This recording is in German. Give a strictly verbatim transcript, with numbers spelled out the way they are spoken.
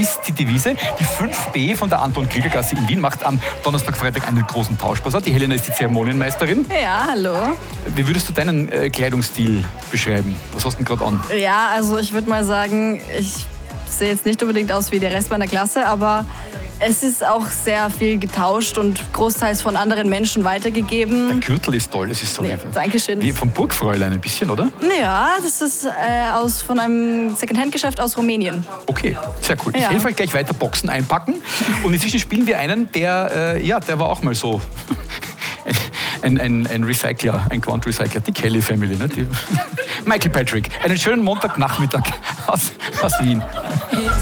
ist die Devise. Die fünf B von der Anton-Krieger-Gasse in Wien macht am Donnerstag, Freitag einen großen Tauschbasar. Die Helena ist die Zeremonienmeisterin. Ja, hallo. Wie würdest du deinen äh, Kleidungsstil beschreiben? Was hast du denn gerade an? Ja, also ich würde mal sagen, ich sehe jetzt nicht unbedingt aus wie der Rest meiner Klasse, aber es ist auch sehr viel getauscht und großteils von anderen Menschen weitergegeben. Der Gürtel ist toll, das ist so Ja, einfach. Dankeschön. Wie vom Burgfräulein ein bisschen, oder? Ja, das ist äh, aus, von einem Secondhand-Geschäft aus Rumänien. Okay, sehr cool. Ich Ja. helfe euch gleich weiter Boxen einpacken. Und inzwischen spielen wir einen, der, äh, ja, der war auch mal so ein, ein, ein Recycler, ein Quant-Recycler, die Kelly Family. Ne? Die Michael Patrick. Einen schönen Montagnachmittag aus, aus Wien.